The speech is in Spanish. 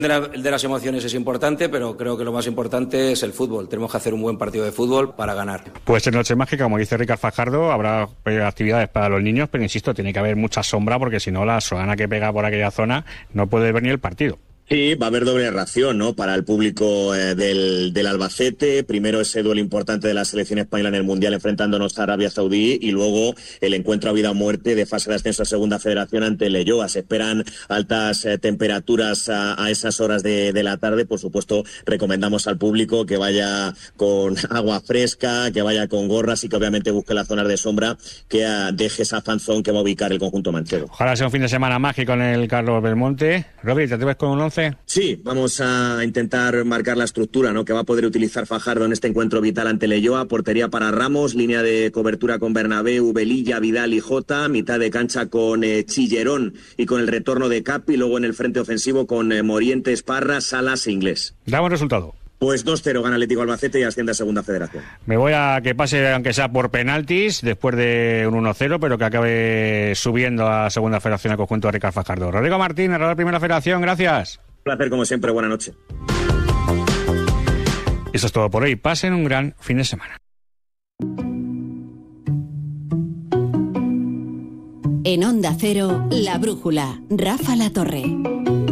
El de las emociones es importante, pero creo que lo más importante es el fútbol. Tenemos que hacer un buen partido de fútbol para ganar. Pues en Noche Mágica, como dice Ricard Fajardo, habrá actividades para los niños, pero insisto, tiene que haber mucha sombra porque si no la solana que pega por aquella zona no puede ver ni el partido. Sí, va a haber doble ración, ¿no? Para el público del Albacete. Primero ese duelo importante de la selección española en el Mundial enfrentándonos a Arabia Saudí y luego el encuentro a vida o muerte de fase de ascenso a Segunda Federación ante el Leyoa. Se esperan altas temperaturas a esas horas de la tarde. Por supuesto, recomendamos al público que vaya con agua fresca, que vaya con gorras y que obviamente busque las zonas de sombra, que deje esa fanzón que va a ubicar el conjunto manchego. Ojalá sea un fin de semana mágico en el Carlos Belmonte. Robbie, ¿te atreves con un 11? Sí, vamos a intentar marcar la estructura, ¿no?, que va a poder utilizar Fajardo en este encuentro vital ante Leyoa. Portería para Ramos, línea de cobertura con Bernabéu, Velilla, Vidal y Jota, mitad de cancha con Chillerón y con el retorno de Capi, luego en el frente ofensivo con Morientes, Parra, Salas e Inglés. Damos resultado. Pues 2-0 gana Atlético Albacete y asciende a Segunda Federación. Me voy a que pase, aunque sea por penaltis, después de un 1-0, pero que acabe subiendo a Segunda Federación al conjunto de Ricard Fajardo. Rodrigo Martín, narrador de Primera Federación, gracias. Un placer como siempre, buena noche. Eso es todo por hoy. Pasen un gran fin de semana. En Onda Cero, La Brújula, Rafa La Torre.